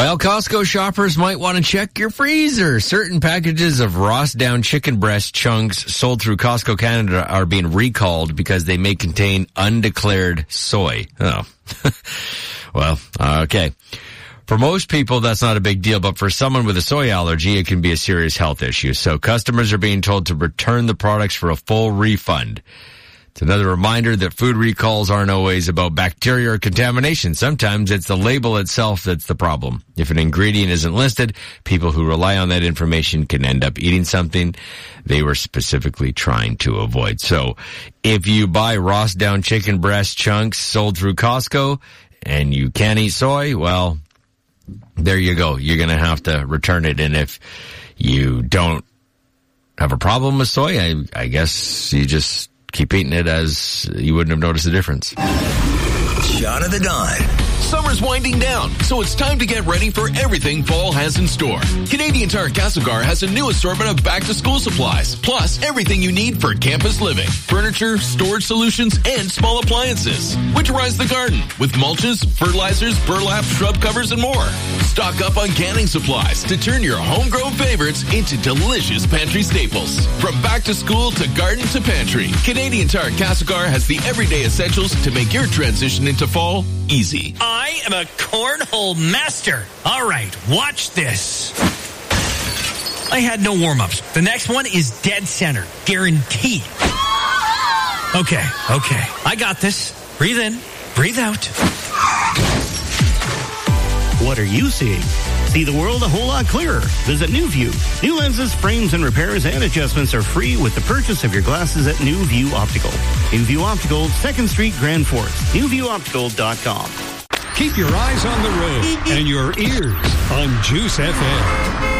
Well, Costco shoppers might want to check your freezer. Certain packages of Ross Down chicken breast chunks sold through Costco Canada are being recalled because they may contain undeclared soy. Oh. Well, okay. For most people, that's not a big deal, but for someone with a soy allergy, it can be a serious health issue. So customers are being told to return the products for a full refund. It's another reminder that food recalls aren't always about bacteria or contamination. Sometimes it's the label itself that's the problem. If an ingredient isn't listed, people who rely on that information can end up eating something they were specifically trying to avoid. So if you buy Ross Down chicken breast chunks sold through Costco and you can't eat soy, well, there you go. You're going to have to return it. And if you don't have a problem with soy, I guess you just keep eating it as you wouldn't have noticed the difference. Shot of the Dawn. Summer's winding down, so it's time to get ready for everything fall has in store. Canadian Tire Castlegar has a new assortment of back-to-school supplies, plus everything you need for campus living, furniture, storage solutions, and small appliances. Winterize the garden with mulches, fertilizers, burlap, shrub covers, and more. Stock up on canning supplies to turn your homegrown favorites into delicious pantry staples. From back-to-school to garden to pantry, Canadian Tire Castlegar has the everyday essentials to make your transition into fall easy. I am a cornhole master. All right, watch this. I had no warm-ups. The next one is dead center. Guaranteed. Okay. I got this. Breathe in, breathe out. What are you seeing? See the world a whole lot clearer. Visit New View. New lenses, frames, and repairs and adjustments are free with the purchase of your glasses at New View Optical. New View Optical, 2nd Street, Grand Forks. NewViewOptical.com. Keep your eyes on the road and your ears on Juice FM.